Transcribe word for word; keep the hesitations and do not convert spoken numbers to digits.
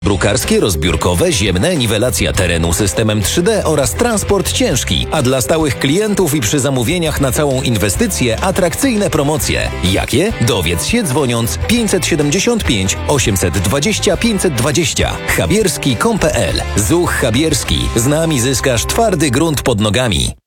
Brukarskie, rozbiórkowe, ziemne, niwelacja terenu systemem trzy D oraz transport ciężki, a dla stałych klientów i przy zamówieniach na całą inwestycję atrakcyjne promocje. Jakie? Dowiedz się dzwoniąc pięćset siedemdziesiąt pięć osiemset dwadzieścia pięćset dwadzieścia. Chabierski kropka com kropka pe el. Zuch Chabierski. Z nami zyskasz twardy grunt pod nogami.